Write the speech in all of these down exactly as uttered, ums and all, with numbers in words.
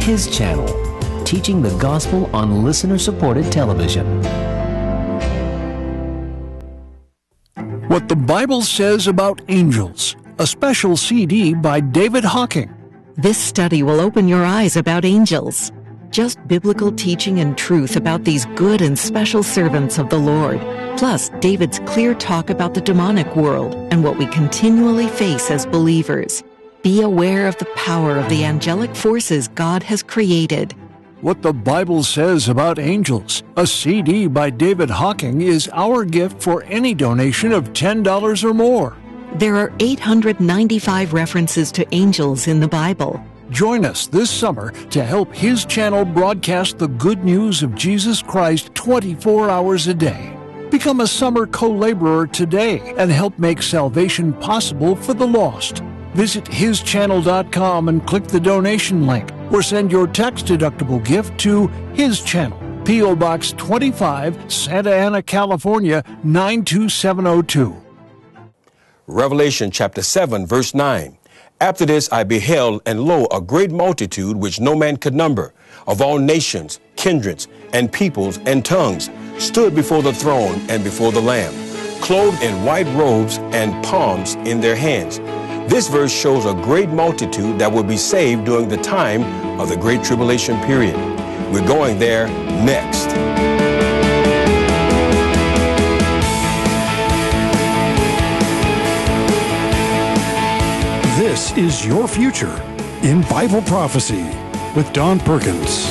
His Channel, teaching the gospel on listener-supported television. What the Bible Says About Angels, a special C D by David Hocking. This study will open your eyes about angels. Just biblical teaching and truth about these good and special servants of the Lord. Plus, David's clear talk about the demonic world and what we continually face as believers. Be aware of the power of the angelic forces God has created. What the Bible Says About Angels, a C D by David Hocking, is our gift for any donation of ten dollars or more. There are eight hundred ninety-five references to angels in the Bible. Join us this summer to help His Channel broadcast the good news of Jesus Christ twenty-four hours a day. Become a summer co-laborer today and help make salvation possible for the lost. Visit his channel dot com and click the donation link, or send your tax-deductible gift to His Channel, P O Box twenty-five, Santa Ana, California, nine two seven oh two. Revelation chapter seven, verse nine. After this I beheld, and lo, a great multitude which no man could number, of all nations, kindreds, and peoples, and tongues, stood before the throne and before the Lamb, clothed in white robes and palms in their hands. This verse shows a great multitude that will be saved during the time of the Great Tribulation period. We're going there next. This is Your Future in Bible Prophecy with Don Perkins.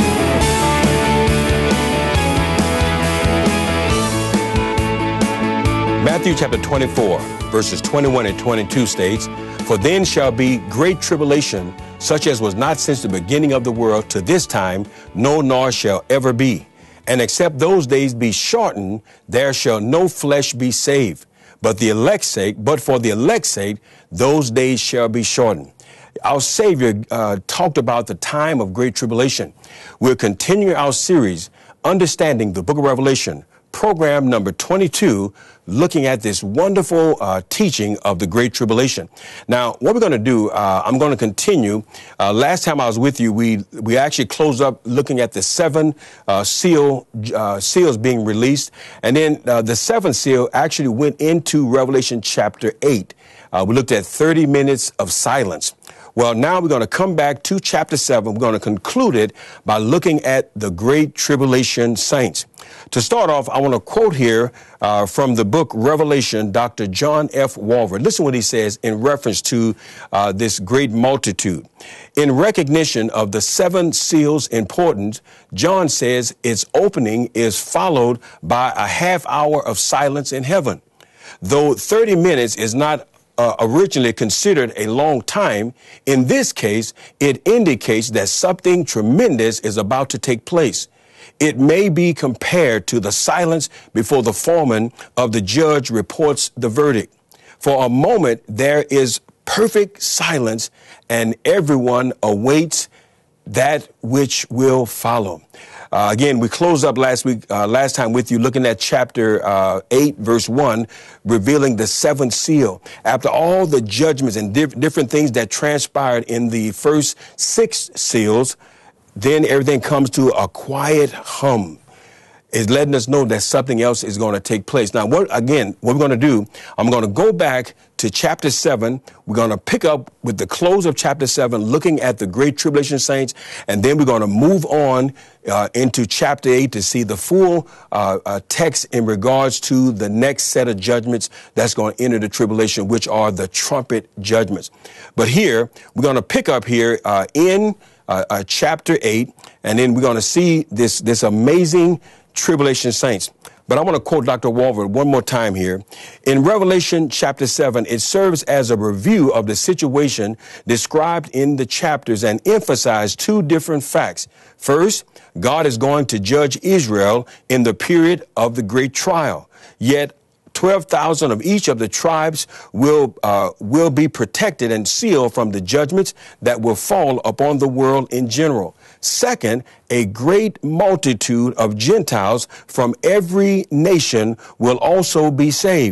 Matthew chapter twenty-four, verses twenty-one and twenty-two states, "For then shall be great tribulation, such as was not since the beginning of the world to this time, no nor shall ever be. And except those days be shortened, there shall no flesh be saved. But the elect's sake, but for the elect's sake, those days shall be shortened." Our Savior uh, talked about the time of great tribulation. We're continuing our series, Understanding the Book of Revelation, program number twenty-two, looking at this wonderful uh, teaching of the Great Tribulation. Now, what we're going to do, uh, I'm going to continue. Uh, last time I was with you, we we actually closed up looking at the seven uh, seal uh, seals being released, and then uh, the seventh seal actually went into Revelation chapter eight. Uh, we looked at thirty minutes of silence. Well, now we're going to come back to chapter seven. We're going to conclude it by looking at the Great Tribulation saints. To start off, I want to quote here uh, from the book Revelation, Doctor John F. Walvoord. Listen what he says in reference to uh, this great multitude. In recognition of the seven seals' importance, John says its opening is followed by a half hour of silence in heaven. Though thirty minutes is not Uh, originally considered a long time, in this case, it indicates that something tremendous is about to take place. It may be compared to the silence before the foreman of the judge reports the verdict. For a moment, there is perfect silence, and everyone awaits that which will follow. Uh, again, we closed up last week, uh, last time with you, looking at chapter uh, eight, verse one, revealing the seventh seal. After all the judgments and diff- different things that transpired in the first six seals, then everything comes to a quiet hum. It's letting us know that something else is going to take place. Now, what again, what we're going to do, I'm going to go back to chapter seven. We're going to pick up with the close of chapter seven, looking at the Great Tribulation saints, and then we're going to move on uh, into chapter eight to see the full uh, uh, text in regards to the next set of judgments that's going to enter the tribulation, which are the trumpet judgments. But here, we're going to pick up here uh, in uh, uh, chapter eight, and then we're going to see this, this amazing tribulation saints. But I want to quote Doctor Walvoord one more time here. In Revelation chapter seven, it serves as a review of the situation described in the chapters and emphasize two different facts. First, God is going to judge Israel in the period of the great trial. Yet twelve thousand of each of the tribes will uh, will be protected and sealed from the judgments that will fall upon the world in general. Second, a great multitude of Gentiles from every nation will also be saved.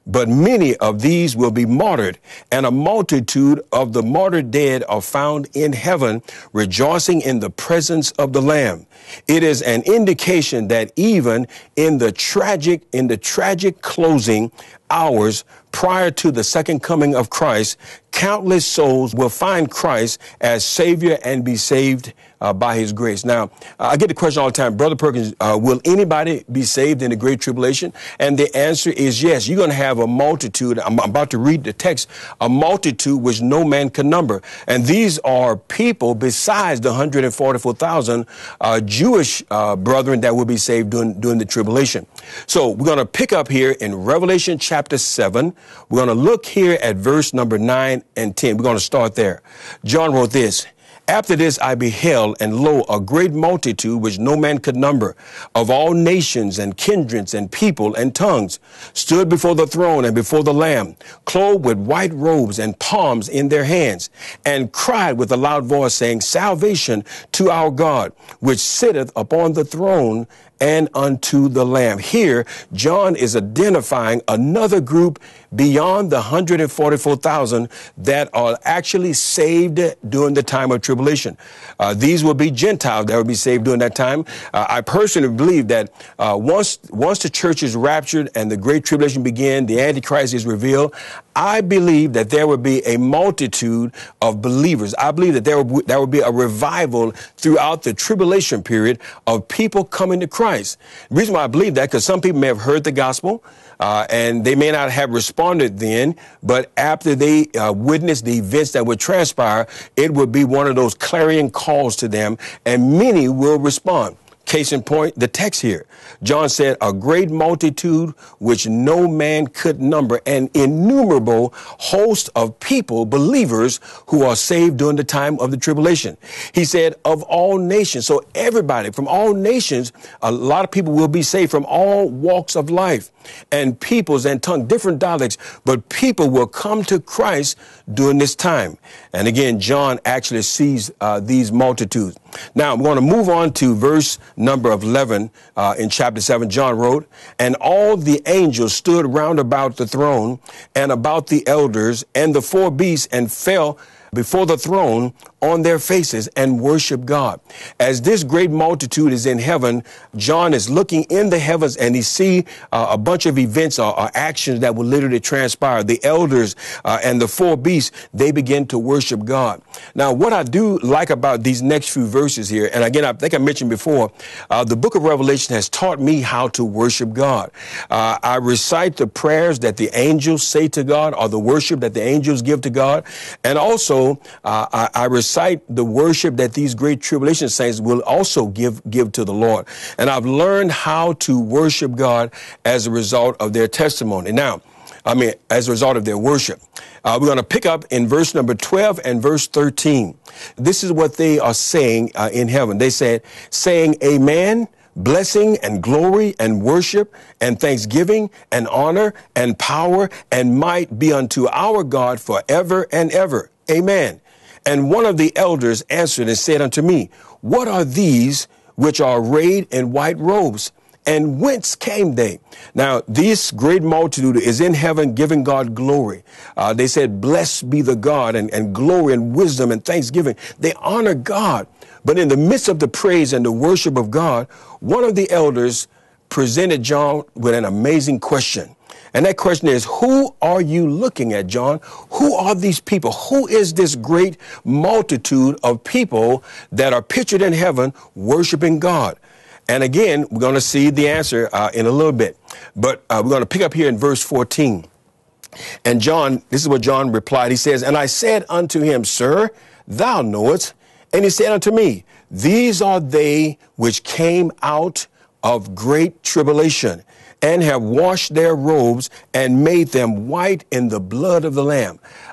But many of these will be martyred, and a multitude of the martyred dead are found in heaven, rejoicing in the presence of the Lamb. It is an indication that even in the tragic, in the tragic closing hours prior to the second coming of Christ, countless souls will find Christ as Savior and be saved uh, by His grace. Now, uh, I get the question all the time, Brother Perkins, uh, will anybody be saved in the Great Tribulation? And the answer is yes. You're going to have a multitude. I'm about to read the text, a multitude which no man can number. And these are people besides the one hundred forty-four thousand uh, Jewish uh, brethren that will be saved during, during the tribulation. So we're going to pick up here in Revelation chapter seven. We're going to look here at verse number nine and ten. We're going to start there. John wrote this. After this I beheld, and lo, a great multitude which no man could number, of all nations and kindreds and people and tongues, stood before the throne and before the Lamb, clothed with white robes and palms in their hands, and cried with a loud voice, saying, Salvation to our God, which sitteth upon the throne and unto the Lamb. Here, John is identifying another group beyond the one hundred forty-four thousand that are actually saved during the time of tribulation. Uh, these will be Gentiles that will be saved during that time. Uh, I personally believe that uh, once once the church is raptured and the Great Tribulation begins, the Antichrist is revealed, I believe that there will be a multitude of believers. I believe that there will, there will be a revival throughout the tribulation period of people coming to Christ. The reason why I believe that, because some people may have heard the gospel, uh, and they may not have responded then, but after they uh, witnessed the events that would transpire, it would be one of those clarion calls to them, and many will respond. Case in point, the text here. John said, a great multitude which no man could number, an innumerable host of people, believers, who are saved during the time of the tribulation. He said, of all nations. So everybody from all nations, a lot of people will be saved from all walks of life and peoples and tongues, different dialects, but people will come to Christ during this time. And again, John actually sees uh, these multitudes. Now, I'm going to move on to verse number eleven uh, in chapter seven. John wrote, and all the angels stood round about the throne and about the elders and the four beasts, and fell before the throne on their faces and worship God. As this great multitude is in heaven, John is looking in the heavens, and he see uh, a bunch of events or, or actions that will literally transpire. The elders uh, and the four beasts, they begin to worship God. Now, what I do like about these next few verses here, and again, I think I mentioned before, uh, the book of Revelation has taught me how to worship God. Uh, I recite the prayers that the angels say to God, or the worship that the angels give to God, and also uh, I, I recite the worship that these great tribulation saints will also give give to the Lord. And I've learned how to worship God as a result of their testimony. Now, I mean, as a result of their worship. Uh, we're going to pick up in verse number twelve and verse thirteen. This is what they are saying uh, in heaven. They said, saying, Amen. Blessing and glory and worship and thanksgiving and honor and power and might be unto our God forever and ever. Amen. And one of the elders answered and said unto me, what are these which are arrayed in white robes? And whence came they? Now, this great multitude is in heaven giving God glory. Uh, they said, blessed be the God, and, and glory and wisdom and thanksgiving. They honor God. But in the midst of the praise and the worship of God, one of the elders presented John with an amazing question. And that question is, who are you looking at, John? Who are these people? Who is this great multitude of people that are pictured in heaven worshiping God? And again, we're going to see the answer uh, in a little bit. But uh, we're going to pick up here in verse fourteen. And John, this is what John replied. He says, and I said unto him, Sir, thou knowest. And he said unto me, these are they which came out of great tribulation, and have washed their robes and made them white in the blood of the Lamb.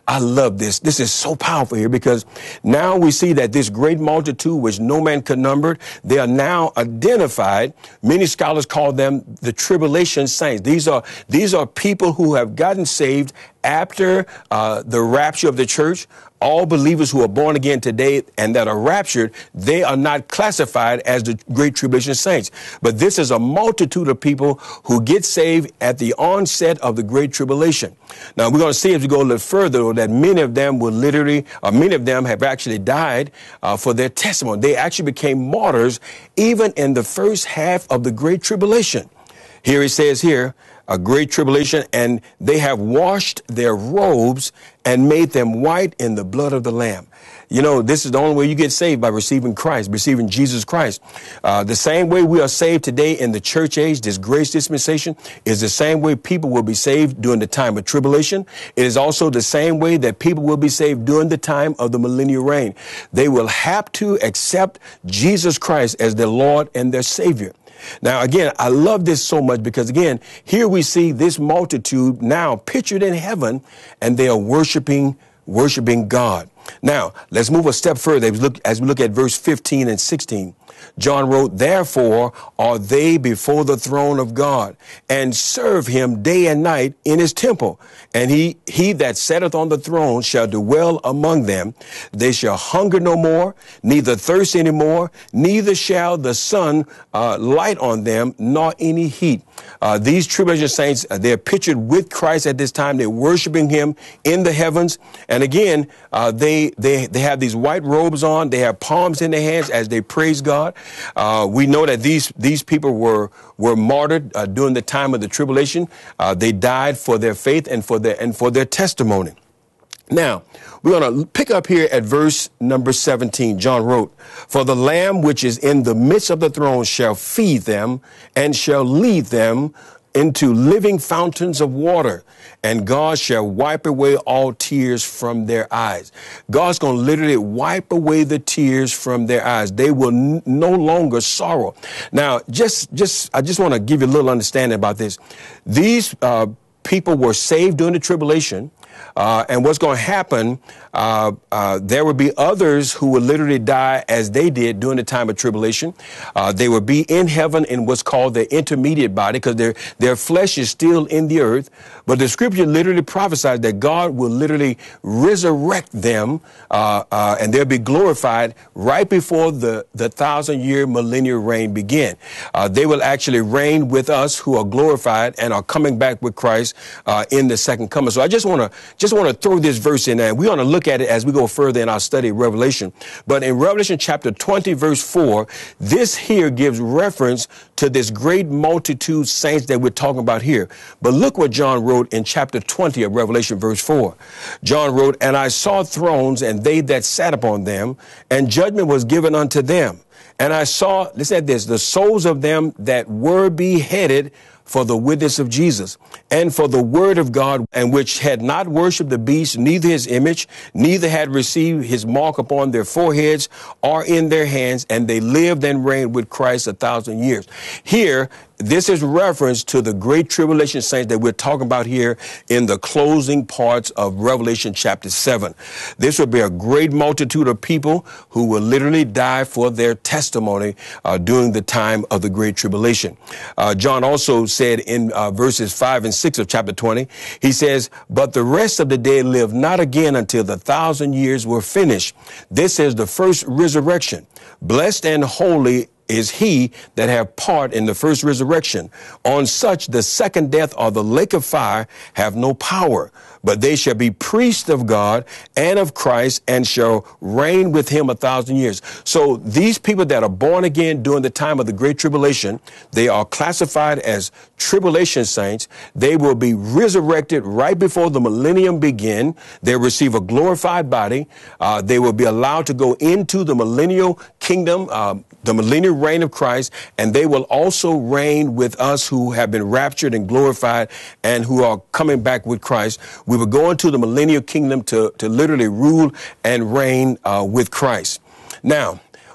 I love this. This is so powerful here because now we see that this great multitude, which no man could number, they are now identified. Many scholars call them the tribulation saints. These are, these are people who have gotten saved after uh, the rapture of the church. All believers who are born again today and that are raptured, they are not classified as the great tribulation saints. But this is a multitude of people who get saved at the onset of the great tribulation. Now, we're going to see as we go a little further that many of them will literally, or many of them have actually died uh, for their testimony. They actually became martyrs even in the first half of the great tribulation. Here it says here, a great tribulation, and they have washed their robes and made them white in the blood of the Lamb. You know, this is the only way you get saved, by receiving Christ, receiving Jesus Christ. Uh, the same way we are saved today in the church age, this grace dispensation, is the same way people will be saved during the time of tribulation. It is also the same way that people will be saved during the time of the millennial reign. They will have to accept Jesus Christ as their Lord and their Savior. Now, again, I love this so much because, again, here we see this multitude now pictured in heaven, and they are worshiping, worshiping God. Now, let's move a step further as we look, as we look at verse fifteen and sixteen. John wrote, therefore are they before the throne of God, and serve him day and night in his temple. And he, he that sitteth on the throne shall dwell among them. They shall hunger no more, neither thirst any more, neither shall the sun uh, light on them, nor any heat. Uh, these tribulation saints, uh, they're pictured with Christ at this time. They're worshiping him in the heavens. And again, uh, they, they, they have these white robes on. They have palms in their hands as they praise God. Uh, we know that these, these people were, were martyred uh, during the time of the tribulation. Uh, they died for their faith and for their, and for their testimony. Now, we're going to pick up here at verse number seventeen. John wrote, for the Lamb which is in the midst of the throne shall feed them and shall lead them into living fountains of water, and God shall wipe away all tears from their eyes. God's going to literally wipe away the tears from their eyes. They will n- no longer sorrow. Now, just, just, I just want to give you a little understanding about this. These uh, people were saved during the tribulation. Uh, and what's going to happen, uh, uh, there will be others who will literally die as they did during the time of tribulation. Uh, they will be in heaven in what's called the intermediate body, because their, their flesh is still in the earth. But the scripture literally prophesies that God will literally resurrect them, uh, uh, and they'll be glorified right before the, the thousand year millennial reign begin. Uh, they will actually reign with us who are glorified and are coming back with Christ uh, in the second coming. So I just want to Just want to throw this verse in there. We're going to look at it as we go further in our study of Revelation. But in Revelation chapter twenty, verse four, this here gives reference to this great multitude saints that we're talking about here. But look what John wrote in chapter twenty of Revelation, verse four. John wrote, and I saw thrones, and they that sat upon them, and judgment was given unto them. And I saw, listen at this, the souls of them that were beheaded for the witness of Jesus, and for the word of God, and which had not worshipped the beast, neither his image, neither had received his mark upon their foreheads or in their hands, and they lived and reigned with Christ a thousand years. Here, this is reference to the great tribulation saints that we're talking about here in the closing parts of Revelation chapter seven. This will be a great multitude of people who will literally die for their testimony uh, during the time of the great tribulation. Uh, John also said in uh, verses five and six of chapter twenty, he says, but the rest of the dead live not again until the thousand years were finished. This is the first resurrection. Blessed and holy is he that have part in the first resurrection. On such the second death or the lake of fire have no power, but they shall be priests of God and of Christ, and shall reign with him a thousand years. So these people that are born again during the time of the great tribulation, they are classified as tribulation saints. They will be resurrected right before the millennium begin. They receive a glorified body. Uh, they will be allowed to go into the millennial kingdom, uh, the millennial reign of Christ, and they will also reign with us who have been raptured and glorified and who are coming back with Christ. We will go into the millennial kingdom to, to literally rule and reign uh, with Christ. Now,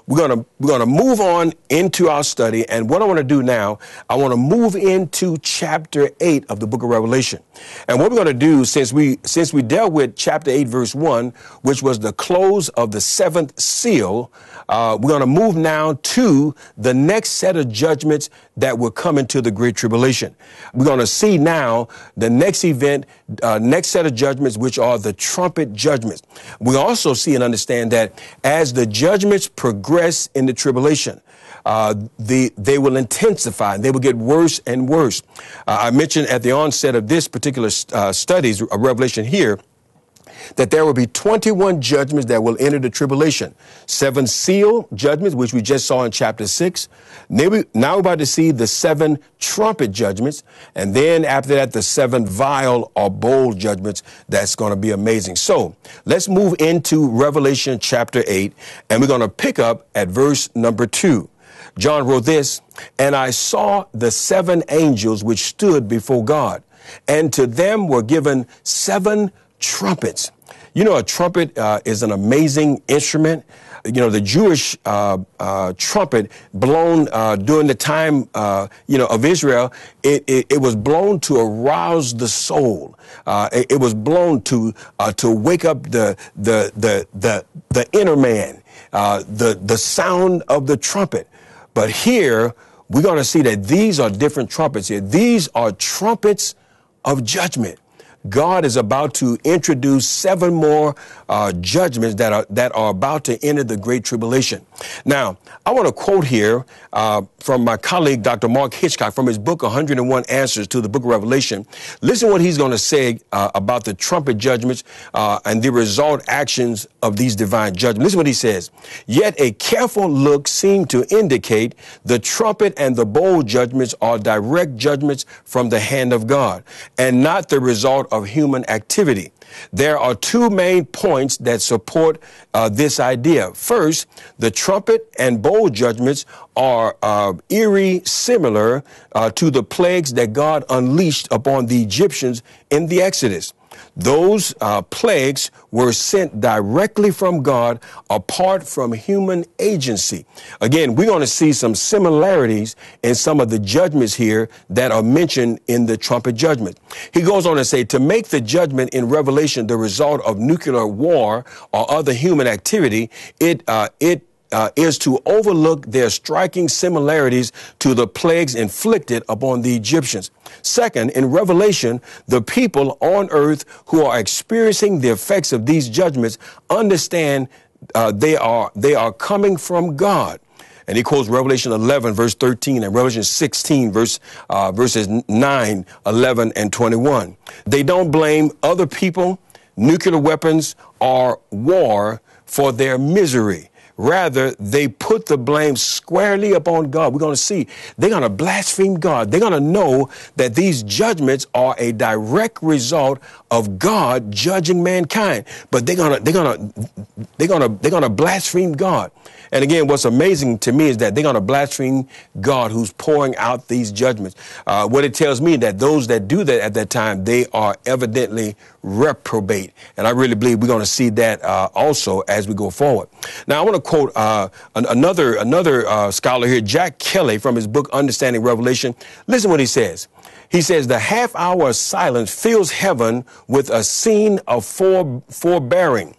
we're going to we're going to move on into our study. And what I want to do now, I want to move into chapter eight of the book of Revelation. And what we're going to do, since we since we dealt with chapter eight, verse one, which was the close of the seventh seal, uh, we're going to move now to the next set of judgments that will come into the Great Tribulation. We're going to see now the next event, uh, next set of judgments, which are the trumpet judgments. We also see and understand that as the judgments progress in the tribulation, uh, the, they will intensify. They will get worse and worse. Uh, I mentioned at the onset of this particular uh, studies, uh, Revelation here, that there will be twenty-one judgments that will enter the tribulation. Seven seal judgments, which we just saw in chapter six. Now, we, now we're about to see the seven trumpet judgments. And then after that, the seven vial or bowl judgments. That's going to be amazing. So let's move into Revelation chapter eight, and we're going to pick up at verse number two. John wrote this, "And I saw the seven angels which stood before God, and to them were given seven trumpets." You know, a trumpet uh, is an amazing instrument. You know, the Jewish uh, uh, trumpet blown uh, during the time, uh, you know, of Israel, it, it, it was blown to arouse the soul. Uh, it, it was blown to uh, to wake up the the the the, the inner man, uh, the the sound of the trumpet. But here we're going to see that these are different trumpets here. These are trumpets of judgment. God is about to introduce seven more uh, judgments that are that are about to enter the Great Tribulation. Now, I want to quote here uh, from my colleague, Doctor Mark Hitchcock, from his book, one hundred and one Answers to the Book of Revelation. Listen what he's going to say uh, about the trumpet judgments uh, and the result actions of these divine judgments. Listen what he says. "Yet a careful look seemed to indicate the trumpet and the bowl judgments are direct judgments from the hand of God and not the result of human activity. There are two main points that support uh, this idea. First, the trumpet and bowl judgments are uh, eerie similar uh, to the plagues that God unleashed upon the Egyptians in the Exodus. Those uh, plagues were sent directly from God apart from human agency." Again, we're going to see some similarities in some of the judgments here that are mentioned in the trumpet judgment. He goes on to say, to make the judgment in Revelation the result of nuclear war or other human activity, it, uh, it Uh, is to overlook their striking similarities to the plagues inflicted upon the Egyptians. Second, in Revelation, the people on earth who are experiencing the effects of these judgments understand uh, they are they are coming from God. And he quotes Revelation eleven, verse thirteen, and Revelation sixteen, verse uh, verses nine, eleven, and twenty-one. They don't blame other people, nuclear weapons, or war for their misery. Rather, they put the blame squarely upon God. We're going to see they're going to blaspheme God. They're going to know that these judgments are a direct result of God judging mankind. But they're going to they're going to they're going to they're going to blaspheme God. And again, what's amazing to me is that they're going to blaspheme God who's pouring out these judgments. Uh, what it tells me that those that do that at that time, they are evidently reprobate. And I really believe we're going to see that uh, also as we go forward. Now, I want to quote uh, an, another another uh, scholar here, Jack Kelly, from his book, Understanding Revelation. Listen what he says. He says, the half hour of silence fills heaven with a scene of fore, forbearing,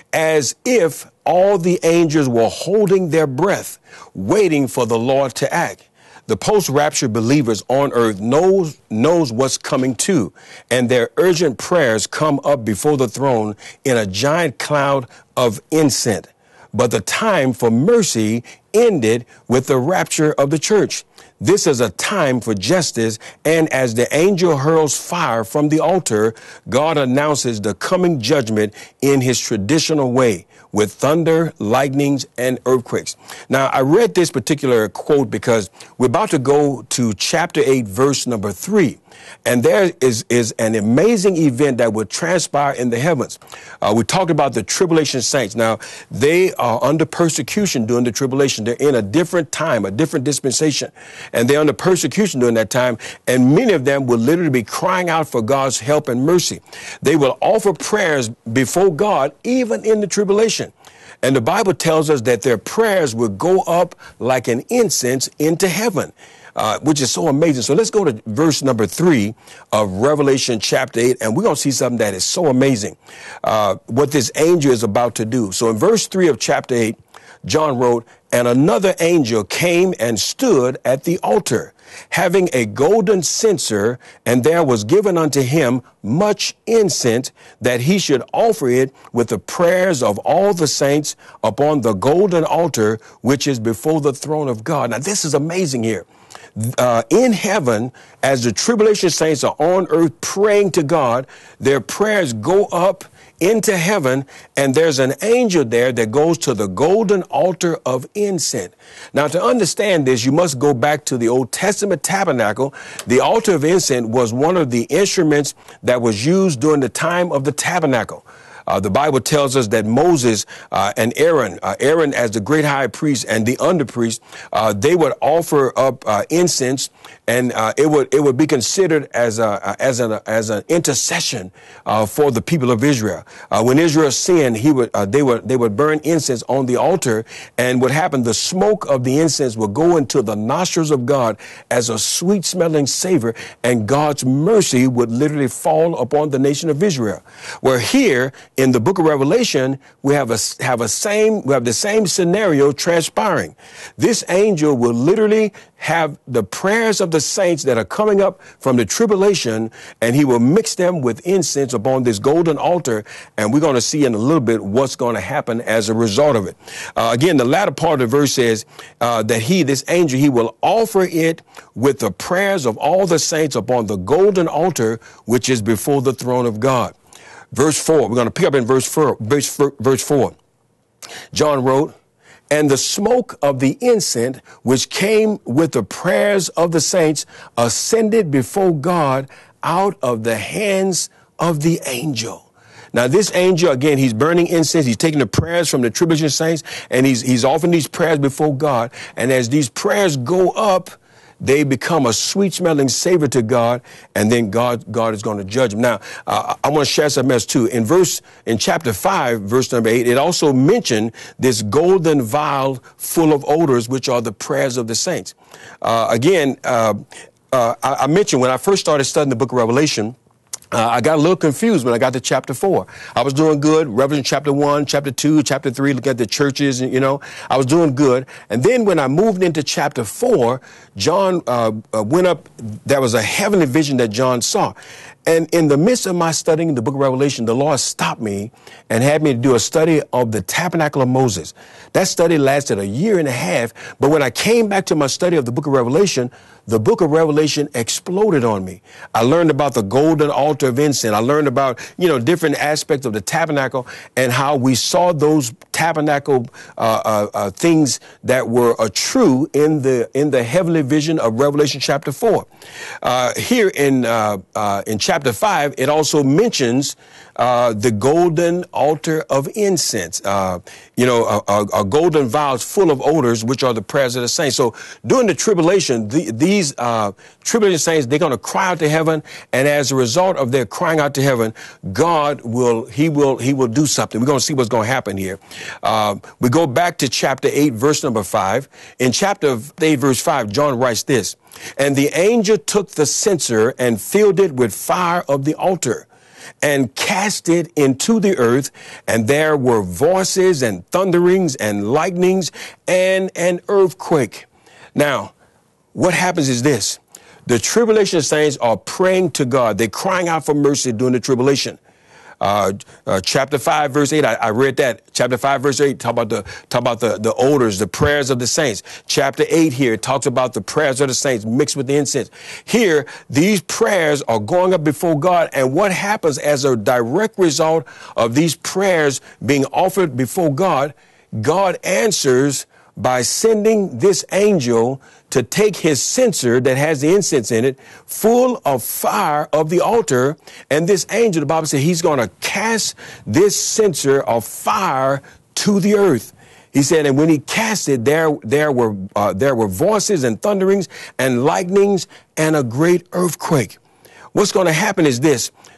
as if all the angels were holding their breath, waiting for the Lord to act. The post-rapture believers on earth knows, knows what's coming too, and their urgent prayers come up before the throne in a giant cloud of incense. But the time for mercy ended with the rapture of the church. This is a time for justice, and as the angel hurls fire from the altar, God announces the coming judgment in his traditional way, with thunder, lightnings, and earthquakes. Now, I read this particular quote because we're about to go to chapter eight, verse number three. And there is, is an amazing event that will transpire in the heavens. Uh, we talked about the tribulation saints. Now, they are under persecution during the tribulation. They're in a different time, a different dispensation. And they're under persecution during that time. And many of them will literally be crying out for God's help and mercy. They will offer prayers before God, even in the tribulation. And the Bible tells us that their prayers would go up like an incense into heaven, uh, which is so amazing. So let's go to verse number three of Revelation chapter eight, and we're going to see something that is so amazing, uh, what this angel is about to do. So in verse three of chapter eight, John wrote, "And another angel came and stood at the altar, having a golden censer, and there was given unto him much incense, that he should offer it with the prayers of all the saints upon the golden altar, which is before the throne of God." Now, this is amazing here. Uh, in heaven, as the tribulation saints are on earth praying to God, their prayers go up into heaven, and there's an angel there that goes to the golden altar of incense. Now, to understand this, you must go back to the Old Testament tabernacle. The altar of incense was one of the instruments that was used during the time of the tabernacle. Uh, the Bible tells us that Moses uh, and Aaron, uh, Aaron as the great high priest and the underpriest, uh, they would offer up uh, incense, and uh, it would it would be considered as a as an as an intercession uh, for the people of Israel. Uh, when Israel sinned, he would uh, they would they would burn incense on the altar, and what happened? The smoke of the incense would go into the nostrils of God as a sweet smelling savor, and God's mercy would literally fall upon the nation of Israel. Where here in the book of Revelation, we have a have a same we have the same scenario transpiring. This angel will literally have the prayers of the saints that are coming up from the tribulation, and he will mix them with incense upon this golden altar, and we're going to see in a little bit what's going to happen as a result of it. Uh, again, the latter part of the verse says uh, that he, this angel, he will offer it with the prayers of all the saints upon the golden altar, which is before the throne of God. Verse four, we're going to pick up in verse four, verse, verse four. John wrote, "And the smoke of the incense, which came with the prayers of the saints, ascended before God out of the hands of the angel." Now, this angel, again, he's burning incense. He's taking the prayers from the tribulation saints, and he's, he's offering these prayers before God. And as these prayers go up, they become a sweet-smelling savor to God, and then God, God is going to judge them. Now, uh, I want to share some else too. In verse, in chapter five, verse number eight, it also mentioned this golden vial full of odors, which are the prayers of the saints. Uh, again, uh, uh, I, I mentioned when I first started studying the book of Revelation, Uh, I got a little confused when I got to chapter four. I was doing good. Revelation chapter one, chapter two, chapter three, look at the churches, and, you know, I was doing good. And then when I moved into chapter four, John uh, uh, went up. There was a heavenly vision that John saw. And in the midst of my studying the book of Revelation, the Lord stopped me and had me to do a study of the tabernacle of Moses. That study lasted a year and a half. But when I came back to my study of the book of Revelation, the book of Revelation exploded on me. I learned about the golden altar of incense. I learned about, you know, different aspects of the tabernacle and how we saw those tabernacle uh, uh, uh, things that were uh, true in the in the heavenly vision of Revelation chapter four. Uh, here in uh, uh, in chapter five, it also mentions uh, the golden altar of incense. Uh, you know, a, a, a golden vials full of odors, which are the prayers of the saints. So during the tribulation, the, these These uh, tribulation saints, they're going to cry out to heaven, and as a result of their crying out to heaven, God will, he will, he will do something. We're going to see what's going to happen here. Uh, we go back to chapter eight, verse number five. In chapter eight, verse five, John writes this: "And the angel took the censer and filled it with fire of the altar, and cast it into the earth, and there were voices and thunderings and lightnings and an earthquake." Now, what happens is this: the tribulation saints are praying to God. They're crying out for mercy during the tribulation. Uh, uh, chapter five, verse eight, I, I read that. Chapter five, verse eight, talk about the talk about the, the odors, the prayers of the saints. Chapter eight here talks about the prayers of the saints mixed with the incense. Here, these prayers are going up before God, and what happens as a direct result of these prayers being offered before God? God answers by sending this angel to take his censer that has the incense in it, full of fire of the altar. And this angel, the Bible says, he's going to cast this censer of fire to the earth. He said, and when he cast it, there, there were, uh, there were voices and thunderings and lightnings and a great earthquake. What's going to happen is this: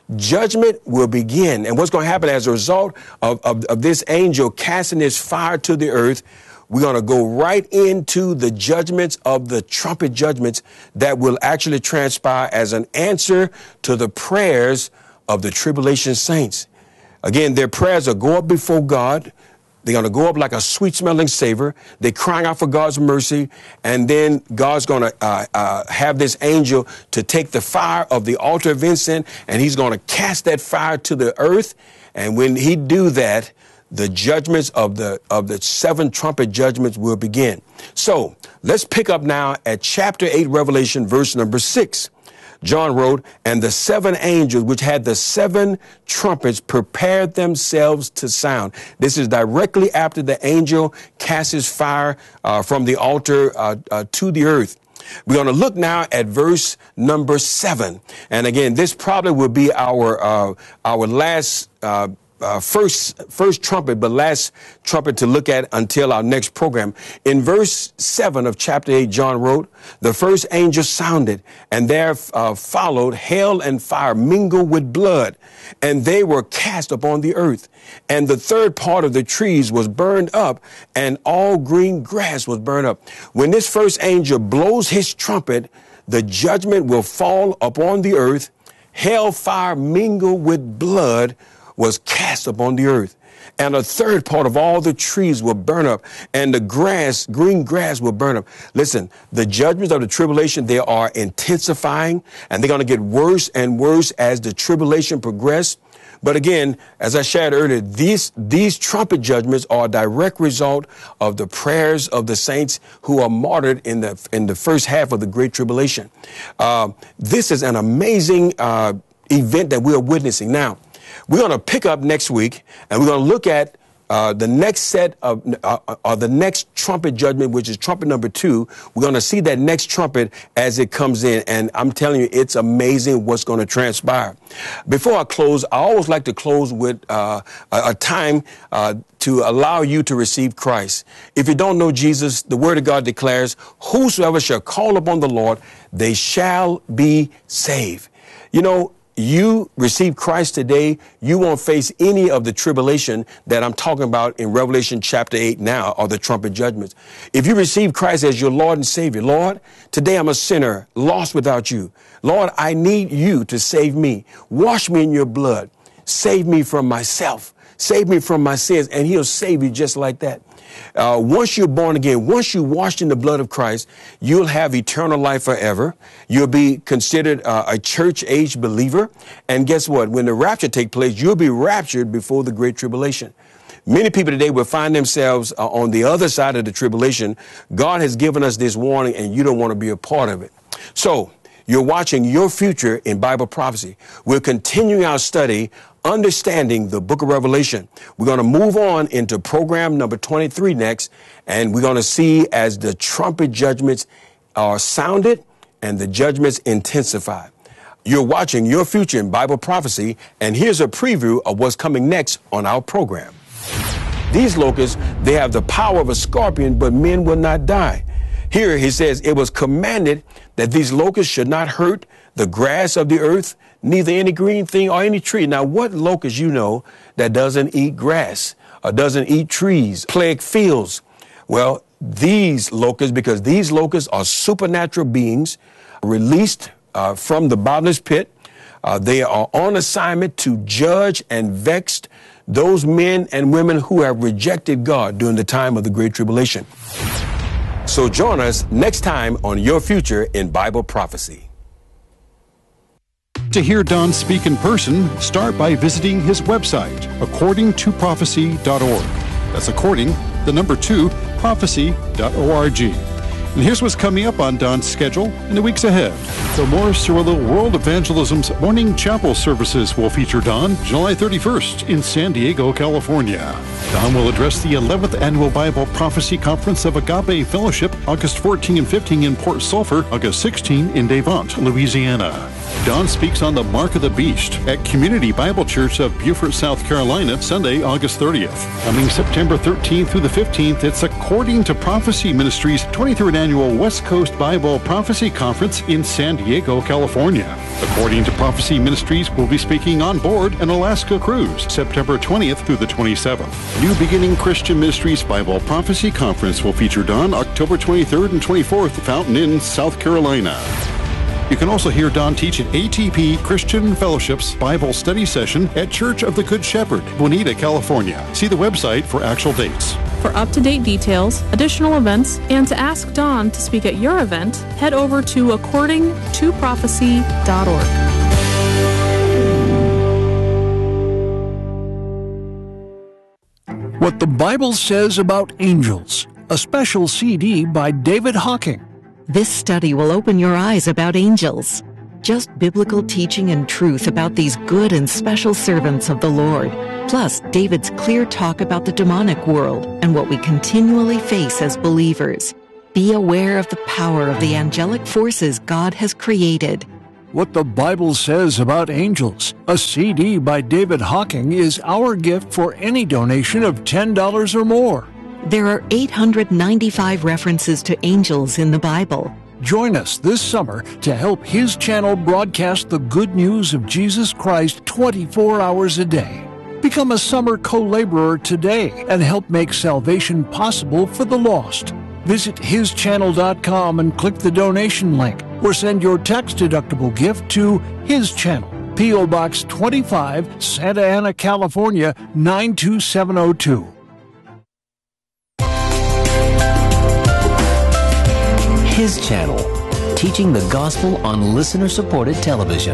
judgment will begin. And what's going to happen as a result of, of, of this angel casting his fire to the earth, we're going to go right into the judgments of the trumpet judgments that will actually transpire as an answer to the prayers of the tribulation saints. Again, their prayers will go up before God. They're going to go up like a sweet-smelling savor. They're crying out for God's mercy. And then God's going to uh, uh, have this angel to take the fire of the altar of incense, and he's going to cast that fire to the earth. And when he do that, the judgments of the of the seven trumpet judgments will begin. So let's pick up now at chapter eight, Revelation, verse number six. John wrote, and the seven angels which had the seven trumpets prepared themselves to sound. This is directly after the angel casts his fire uh, from the altar uh, uh, to the earth. We're going to look now at verse number seven. And again, this probably will be our uh, our last uh Uh, first, first trumpet, but last trumpet to look at until our next program. In verse seven of chapter eight, John wrote, the first angel sounded, and there uh, followed hail and fire mingled with blood, and they were cast upon the earth. And the third part of the trees was burned up, and all green grass was burned up. When this first angel blows his trumpet, the judgment will fall upon the earth. Hail, fire mingled with blood was cast upon the earth, and a third part of all the trees will burn up, and the grass, green grass, will burn up. Listen, the judgments of the tribulation, they are intensifying, and they're going to get worse and worse as the tribulation progresses. But again, as I shared earlier, these these trumpet judgments are a direct result of the prayers of the saints who are martyred in the in the first half of the Great Tribulation. Uh, this is an amazing uh, event that we are witnessing now. We're going to pick up next week, and we're going to look at uh, the next set of, uh, uh, the next trumpet judgment, which is trumpet number two. We're going to see that next trumpet as it comes in, and I'm telling you, it's amazing what's going to transpire. Before I close, I always like to close with uh, a, a time uh, to allow you to receive Christ. If you don't know Jesus, the Word of God declares, whosoever shall call upon the Lord, they shall be saved. You know, you receive Christ today, you won't face any of the tribulation that I'm talking about in Revelation chapter eight now, or the trumpet judgments. If you receive Christ as your Lord and Savior, Lord, today I'm a sinner, lost without you. Lord, I need you to save me. Wash me in your blood. Save me from myself. Save me from my sins, and he'll save you just like that. Uh, once you're born again, once you're washed in the blood of Christ, you'll have eternal life forever. You'll be considered uh, a church-age believer. And guess what? When the rapture takes place, you'll be raptured before the Great Tribulation. Many people today will find themselves uh, on the other side of the tribulation. God has given us this warning, and you don't want to be a part of it. So, you're watching Your Future in Bible Prophecy. We're continuing our study, Understanding the Book of Revelation. We're going to move on into program number twenty-three next, and we're going to see as the trumpet judgments are sounded and the judgments intensify. You're watching Your Future in Bible Prophecy, and here's a preview of what's coming next on our program. These locusts, they have the power of a scorpion, but men will not die. Here he says, it was commanded that these locusts should not hurt the grass of the earth, neither any green thing or any tree. Now, what locust you know that doesn't eat grass or doesn't eat trees, plague fields? Well, these locusts, because these locusts are supernatural beings released uh, from the bottomless pit. Uh, they are on assignment to judge and vex those men and women who have rejected God during the time of the Great Tribulation. So join us next time on Your Future in Bible Prophecy. To hear Don speak in person, start by visiting his website, according to prophecy dot org. That's according, the number two, prophecy dot org. And here's what's coming up on Don's schedule in the weeks ahead. The Morris Cirillo World Evangelism's morning chapel services will feature Don July thirty-first in San Diego, California. Don will address the eleventh Annual Bible Prophecy Conference of Agape Fellowship August fourteenth and fifteenth in Port Sulphur, August sixteenth in Devant, Louisiana. Don speaks on the Mark of the Beast at Community Bible Church of Beaufort, South Carolina, Sunday, August thirtieth. Coming September thirteenth through the fifteenth, it's According to Prophecy Ministries' twenty-third Annual West Coast Bible Prophecy Conference in San Diego, California. According to Prophecy Ministries will be speaking on board an Alaska cruise, September twentieth through the twenty-seventh. New Beginning Christian Ministries Bible Prophecy Conference will feature Don October twenty-third and twenty-fourth at Fountain Inn, South Carolina. You can also hear Don teach at A T P Christian Fellowship's Bible Study Session at Church of the Good Shepherd, Bonita, California. See the website for actual dates. For up-to-date details, additional events, and to ask Don to speak at your event, head over to according to prophecy dot org. What the Bible Says About Angels, a special C D by David Hocking. This study will open your eyes about angels. Just biblical teaching and truth about these good and special servants of the Lord. Plus, David's clear talk about the demonic world and what we continually face as believers. Be aware of the power of the angelic forces God has created. What the Bible Says About Angels, a C D by David Hocking, is our gift for any donation of ten dollars or more. There are eight hundred ninety-five references to angels in the Bible. Join us this summer to help His channel broadcast the good news of Jesus Christ twenty-four hours a day. Become a summer co-laborer today and help make salvation possible for the lost. Visit his channel dot com and click the donation link, or send your tax-deductible gift to His Channel, P O Box twenty-five, Santa Ana, California, nine two seven oh two. His Channel, teaching the gospel on listener-supported television.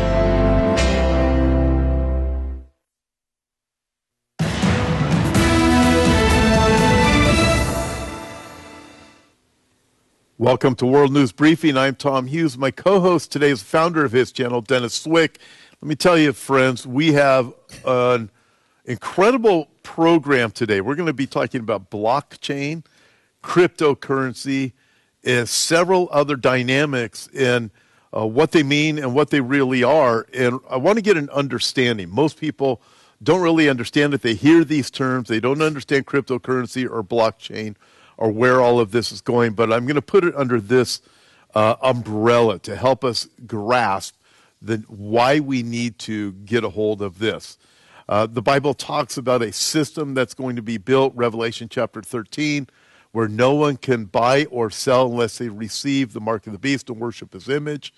Welcome to World News Briefing. I'm Tom Hughes. My co-host today is the founder of His Channel, Dennis Swick. Let me tell you, friends, we have an incredible program today. We're going to be talking about blockchain, cryptocurrency, and several other dynamics in uh, what they mean and what they really are. And I want to get an understanding. Most people don't really understand it. They hear these terms. They don't understand cryptocurrency or blockchain or where all of this is going. But I'm going to put it under this uh, umbrella to help us grasp the, why we need to get a hold of this. Uh, the Bible talks about a system that's going to be built, Revelation chapter thirteen, where no one can buy or sell unless they receive the mark of the beast and worship his image.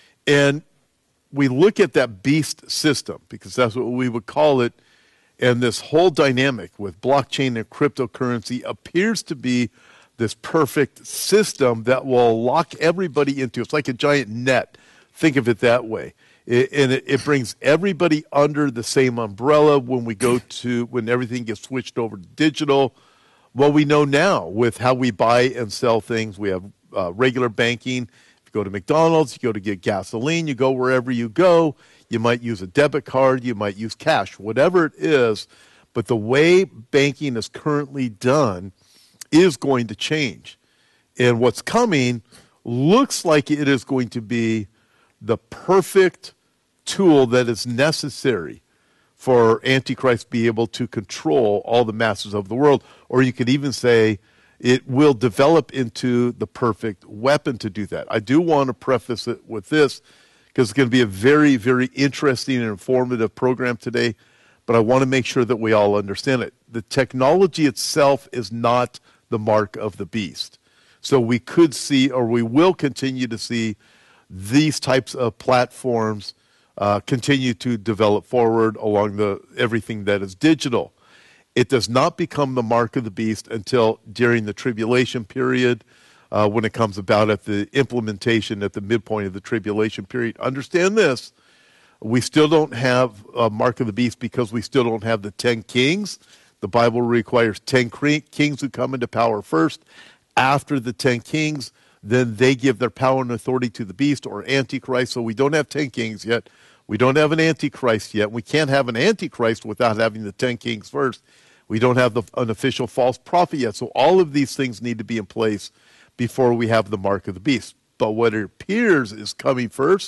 And we look at that beast system, because that's what we would call it, and this whole dynamic with blockchain and cryptocurrency appears to be this perfect system that will lock everybody into. It's like a giant net. Think of it that way. It, and it, it brings everybody under the same umbrella when we go to, when everything gets switched over to digital. Well, we know now with how we buy and sell things. We have uh, regular banking. If you go to McDonald's, you go to get gasoline, you go wherever you go. You might use a debit card, you might use cash, whatever it is. But the way banking is currently done is going to change. And what's coming looks like it is going to be the perfect tool that is necessary for Antichrist to be able to control all the masses of the world. Or you could even say it will develop into the perfect weapon to do that. I do want to preface it with this, because it's going to be a very, very interesting and informative program today, but I want to make sure that we all understand it. The technology itself is not the mark of the beast. So we could see, or we will continue to see, these types of platforms Uh, continue to develop forward along the everything that is digital. It does not become the mark of the beast until during the tribulation period, uh, when it comes about at the implementation at the midpoint of the tribulation period. Understand this, we still don't have a mark of the beast because we still don't have the ten kings. The Bible requires ten kings who come into power first. After the ten kings, then they give their power and authority to the beast or Antichrist. So we don't have ten kings yet. We don't have an Antichrist yet. We can't have an Antichrist without having the ten kings first. We don't have the, an official false prophet yet. So all of these things need to be in place before we have the mark of the beast. But what it appears is coming first,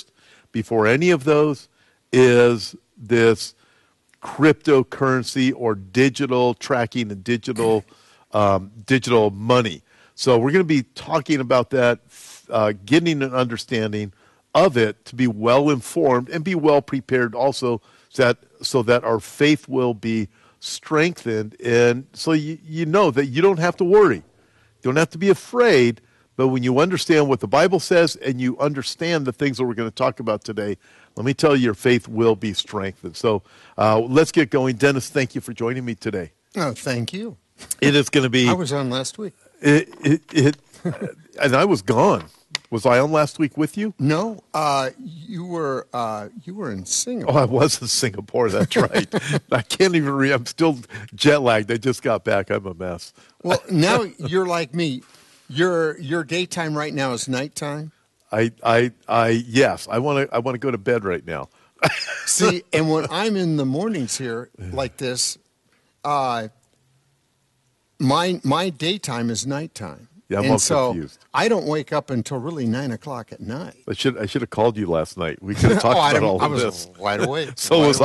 before any of those is this cryptocurrency or digital tracking and digital um, digital money. So we're going to be talking about that, uh, getting an understanding of it to be well informed and be well prepared also, so that so that our faith will be strengthened, and so you, you know that you don't have to worry. You don't have to be afraid, but when you understand what the Bible says and you understand the things that we're going to talk about today, let me tell you, your faith will be strengthened. So uh, let's get going. Dennis, thank you for joining me today. Oh, thank you. It is going to be... I was on last week. It, it, it and I was gone. Was I on last week with you? No, uh, you were uh, you were in Singapore. Oh, I was in Singapore. That's right. I can't even read. I'm still jet lagged. I just got back. I'm a mess. Well, now you're like me. Your your daytime right now is nighttime. I I I yes. I want to I want to go to bed right now. See, and when I'm in the mornings here like this, uh, my my daytime is nighttime. Yeah, I'm and all so confused. I don't wake up until really nine o'clock at night. I should I should have called you last night. We could have talked oh, I about don't- all I of was this. wide awake. So wide was awake.